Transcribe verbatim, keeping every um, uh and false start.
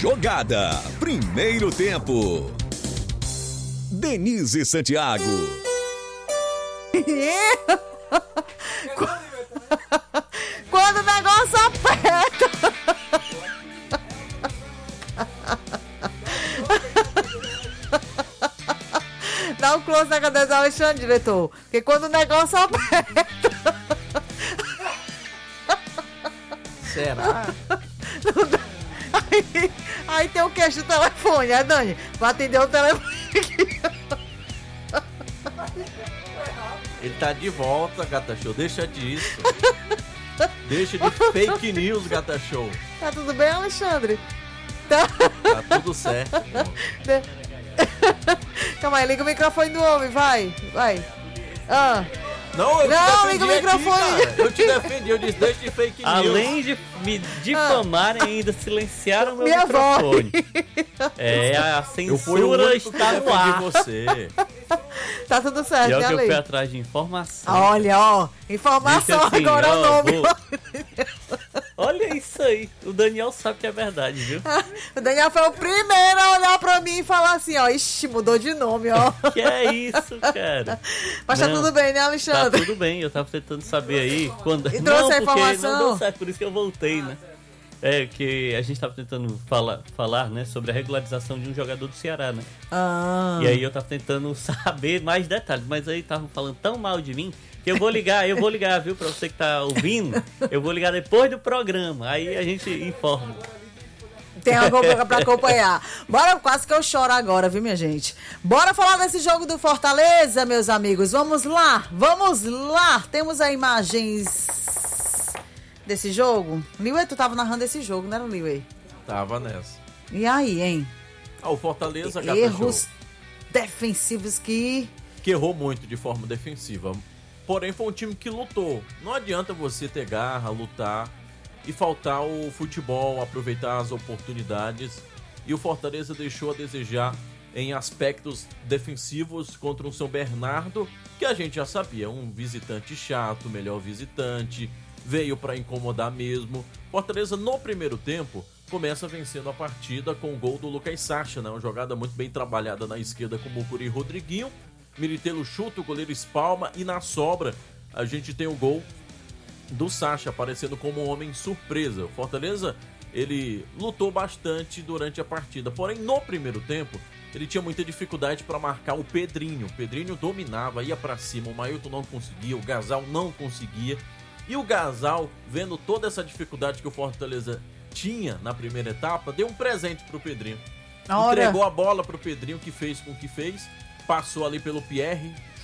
Jogada. Primeiro tempo. Denise Santiago. Quando o negócio aperta. Dá um close na cabeça do Alexandre, diretor. Porque quando o negócio aperta. Será? Aí, aí tem o queixo do telefone. Aí, Dani, vai atender o telefone aqui. Ele tá de volta, Gata Show. Deixa disso. Deixa de fake news, Gata Show. Tá tudo bem, Alexandre? Tá, Tá tudo certo. Calma aí, liga o microfone do homem, vai, vai. Ah. Não, eu Não, te liga o defendi microfone. aqui, cara. Eu te defendi, eu disse deixa de fake news. Além de me difamarem, ainda silenciaram meu Minha microfone. voz. É, a Eu fui o censura único que está no defendi ar. você. Tá tudo certo, E é o né, que eu Ale? fui atrás de informação. Olha, ó, informação Disse assim, agora, ó, o nome. vou- Olha isso aí. O Daniel sabe que é verdade, viu? O Daniel foi o primeiro a olhar pra mim e falar assim, ó, ixi, mudou de nome, ó. Que é isso, cara? Mas tá Não, tudo bem, né, Tá Alexandre? tudo bem, eu tava tentando saber aí quando. E trouxe não, a porque informação? não deu certo, por isso que eu voltei, né? É que a gente tava tentando falar, falar, né, sobre a regularização de um jogador do Ceará, né? Ah. E aí eu tava tentando saber mais detalhes, mas aí estavam falando tão mal de mim que eu vou ligar, eu vou ligar, viu, pra você que tá ouvindo, eu vou ligar depois do programa, aí a gente informa. Tem algo pra, pra acompanhar. Bora, quase que eu choro agora, viu, minha gente? Bora falar desse jogo do Fortaleza, meus amigos. Vamos lá, vamos lá. Temos as imagens desse jogo. Liuê, tu tava narrando esse jogo, não era, Liuê? Tava nessa. E aí, hein? Ah, o Fortaleza, Gata Erros Show, defensivos que... que errou muito de forma defensiva. Porém, foi um time que lutou. Não adianta você ter garra, lutar e faltar o futebol, aproveitar as oportunidades. E o Fortaleza deixou a desejar em aspectos defensivos contra um São Bernardo, que a gente já sabia, um visitante chato, melhor visitante, veio para incomodar mesmo. Fortaleza, no primeiro tempo, começa vencendo a partida com o gol do Lucas Sacha, né? Uma jogada muito bem trabalhada na esquerda com o Mucuri e Rodriguinho. Militelo chuta, o goleiro espalma e na sobra a gente tem o gol do Sacha aparecendo como um homem surpresa. O Fortaleza, ele lutou bastante durante a partida, porém no primeiro tempo ele tinha muita dificuldade para marcar o Pedrinho. O Pedrinho dominava, ia para cima, o Mailton não conseguia, o Gasal não conseguia. E o Gasal, vendo toda essa dificuldade que o Fortaleza tinha na primeira etapa, deu um presente pro Pedrinho. Olha. Entregou a bola pro Pedrinho, que fez com que fez. Passou ali pelo Pierre,